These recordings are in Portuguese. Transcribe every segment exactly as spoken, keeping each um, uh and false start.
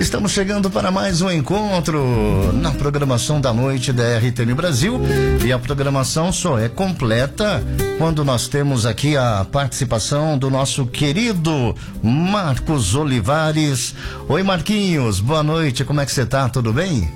Estamos chegando para mais um encontro na programação da noite da R T M Brasil, e a programação só é completa quando nós temos aqui a participação do nosso querido Marcos Olivares. Oi, Marquinhos, boa noite, como é que você tá? Tudo bem?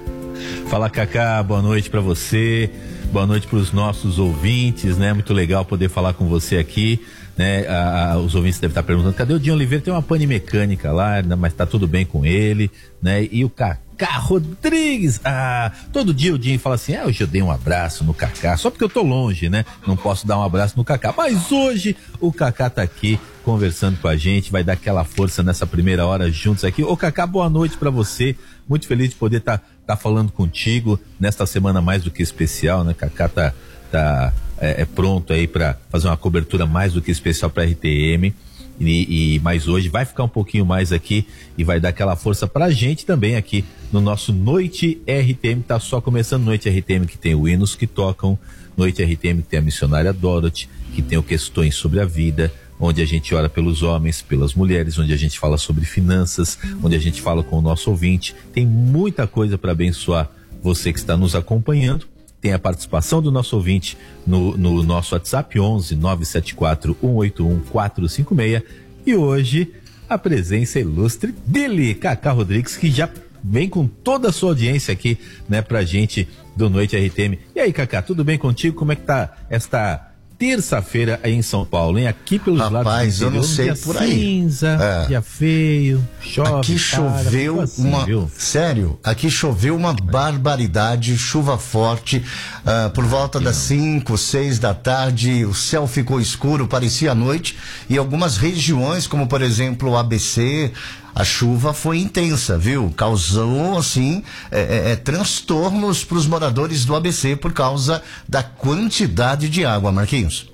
Fala, Cacá, boa noite para você, boa noite para os nossos ouvintes, né? Muito legal poder falar com você aqui, né? Ah, os ouvintes devem estar perguntando, cadê o Dinho Oliveira? Tem uma pane mecânica lá, mas tá tudo bem com ele, né? E o Cacá Rodrigues, ah, todo dia o Dinho fala assim, ah, hoje eu dei um abraço no Cacá, só porque eu tô longe, né? Não posso dar um abraço no Cacá, mas hoje o Cacá tá aqui conversando com a gente, vai dar aquela força nessa primeira hora juntos aqui. Ô Cacá, boa noite pra você, muito feliz de poder estar tá, tá falando contigo nesta semana mais do que especial, né? Cacá tá, tá é, é pronto aí pra fazer uma cobertura mais do que especial pra R T M, e, e mas hoje vai ficar um pouquinho mais aqui e vai dar aquela força pra gente também aqui no nosso Noite R T M. Tá só começando Noite R T M, que tem o Hinos que Tocam, Noite R T M que tem a missionária Dorothy, que tem o Questões sobre a Vida, onde a gente ora pelos homens, pelas mulheres, onde a gente fala sobre finanças, onde a gente fala com o nosso ouvinte. Tem muita coisa para abençoar você que está nos acompanhando. Tem a participação do nosso ouvinte no, no nosso WhatsApp onze nove sete quatro um oito um quatro cinco seis, e hoje a presença ilustre dele, Cacá Rodrigues, que já vem com toda a sua audiência aqui, né, pra gente do Noite R T M. E aí, Cacá, tudo bem contigo? Como é que tá esta terça-feira aí em São Paulo, hein? Aqui pelos Rapaz, lados do interior, eu não sei dia por aí. Cinza, é. dia feio, chove. Aqui choveu cara, assim, uma, viu? sério, aqui choveu uma barbaridade, chuva forte, uh, por volta das cinco, seis da tarde, o céu ficou escuro, parecia noite, e algumas regiões, como por exemplo o A B C, a chuva foi intensa, viu? Causou, assim, é, é, é, transtornos para os moradores do A B C por causa da quantidade de água, Marquinhos.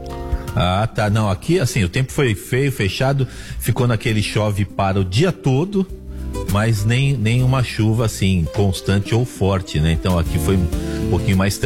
Ah, tá. Não, aqui, assim, o tempo foi feio, fechado, ficou naquele chove para o dia todo, mas nem, nem uma chuva, assim, constante ou forte, né? Então aqui foi um pouquinho mais